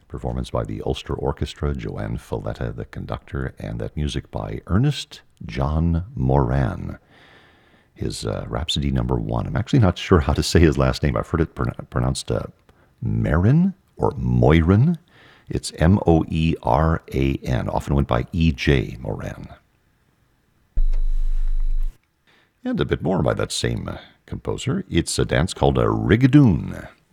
Performance by the Ulster Orchestra, Joanne Falletta, the conductor, and that music by Ernest John Moran. His Rhapsody number 1. I'm actually not sure how to say his last name. I've heard it pronounced Marin or Moiran. It's Moeran, often went by E.J. Moran. And a bit more by that same composer. It's a dance called a Rigadoon.